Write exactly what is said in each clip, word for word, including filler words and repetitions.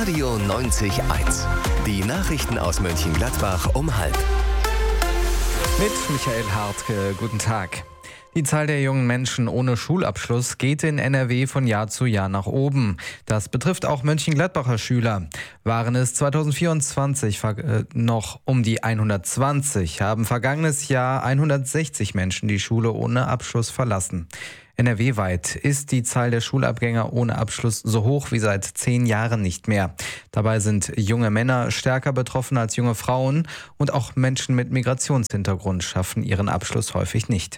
Radio neunzig Komma eins. Die Nachrichten aus Mönchengladbach um halb. Mit Michael Hartke, guten Tag. Die Zahl der jungen Menschen ohne Schulabschluss geht in N R W von Jahr zu Jahr nach oben. Das betrifft auch Mönchengladbacher Schüler. Waren es zwanzig vierundzwanzig äh, noch um die hundertzwanzig, haben vergangenes Jahr hundertsechzig Menschen die Schule ohne Abschluss verlassen. N R W-weit ist die Zahl der Schulabgänger ohne Abschluss so hoch wie seit zehn Jahren nicht mehr. Dabei sind junge Männer stärker betroffen als junge Frauen und auch Menschen mit Migrationshintergrund schaffen ihren Abschluss häufig nicht.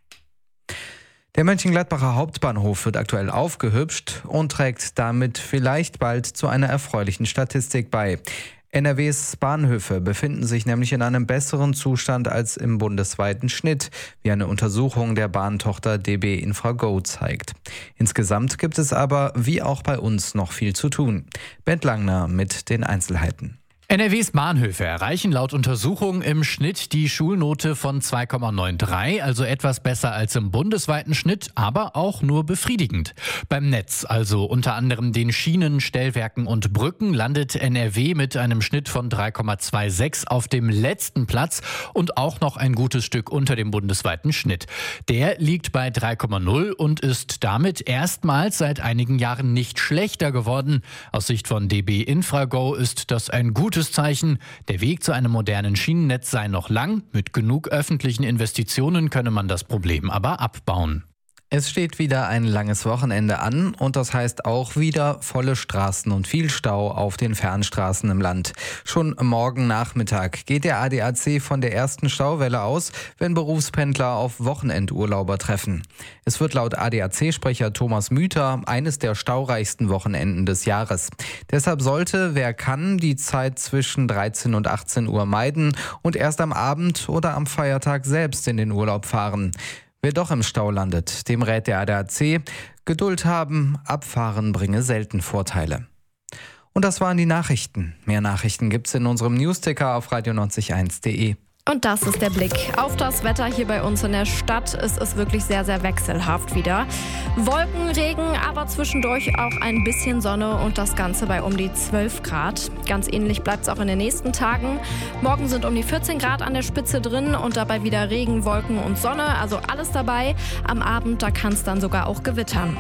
Der Mönchengladbacher Hauptbahnhof wird aktuell aufgehübscht und trägt damit vielleicht bald zu einer erfreulichen Statistik bei. N R Ws Bahnhöfe befinden sich nämlich in einem besseren Zustand als im bundesweiten Schnitt, wie eine Untersuchung der Bahntochter D B Infrago zeigt. Insgesamt gibt es aber, wie auch bei uns, noch viel zu tun. Bent Langner mit den Einzelheiten. N R Ws Bahnhöfe erreichen laut Untersuchung im Schnitt die Schulnote von zwei Komma dreiundneunzig, also etwas besser als im bundesweiten Schnitt, aber auch nur befriedigend. Beim Netz, also unter anderem den Schienen, Stellwerken und Brücken, landet N R W mit einem Schnitt von drei Komma sechsundzwanzig auf dem letzten Platz und auch noch ein gutes Stück unter dem bundesweiten Schnitt. Der liegt bei drei Komma null und ist damit erstmals seit einigen Jahren nicht schlechter geworden. Aus Sicht von D B Infrago ist das ein gutes Zeichen. Der Weg zu einem modernen Schienennetz sei noch lang. Mit genug öffentlichen Investitionen könne man das Problem aber abbauen. Es steht wieder ein langes Wochenende an und das heißt auch wieder volle Straßen und viel Stau auf den Fernstraßen im Land. Schon morgen Nachmittag geht der A D A C von der ersten Stauwelle aus, wenn Berufspendler auf Wochenendurlauber treffen. Es wird laut A D A C-Sprecher Thomas Müther eines der staureichsten Wochenenden des Jahres. Deshalb sollte, wer kann, die Zeit zwischen dreizehn und achtzehn Uhr meiden und erst am Abend oder am Feiertag selbst in den Urlaub fahren. Wer doch im Stau landet, dem rät der A D A C, Geduld haben, abfahren bringe selten Vorteile. Und das waren die Nachrichten. Mehr Nachrichten gibt's in unserem Newsticker auf radio neunzig Komma eins punkt de. Und das ist der Blick auf das Wetter hier bei uns in der Stadt. Es ist wirklich sehr, sehr wechselhaft wieder. Wolken, Regen, aber zwischendurch auch ein bisschen Sonne und das Ganze bei um die zwölf Grad. Ganz ähnlich bleibt es auch in den nächsten Tagen. Morgen sind um die vierzehn Grad an der Spitze drin und dabei wieder Regen, Wolken und Sonne, also alles dabei. Am Abend, da kann es dann sogar auch gewittern.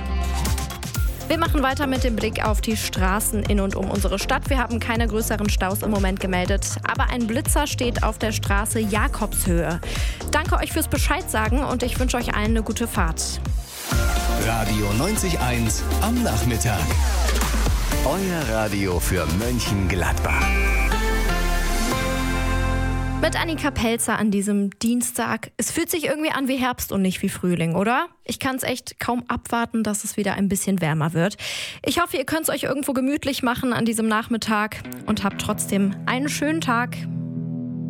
Wir machen weiter mit dem Blick auf die Straßen in und um unsere Stadt. Wir haben keine größeren Staus im Moment gemeldet, aber ein Blitzer steht auf der Straße Jakobshöhe. Danke euch fürs Bescheid sagen und ich wünsche euch allen eine gute Fahrt. Radio neunzig Komma eins am Nachmittag. Euer Radio für Mönchengladbach. Mit Annika Pelzer an diesem Dienstag. Es fühlt sich irgendwie an wie Herbst und nicht wie Frühling, oder? Ich kann es echt kaum abwarten, dass es wieder ein bisschen wärmer wird. Ich hoffe, ihr könnt es euch irgendwo gemütlich machen an diesem Nachmittag und habt trotzdem einen schönen Tag.